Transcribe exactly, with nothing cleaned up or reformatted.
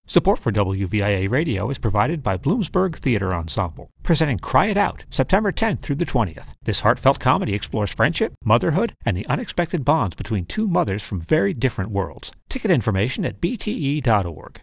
Support for W V I A Radio is provided by Bloomsburg Theater Ensemble, presenting Cry It Out, September tenth through the twentieth. This heartfelt comedy explores friendship, motherhood, and the unexpected bonds between two mothers from very different worlds. Ticket information at b t e dot org.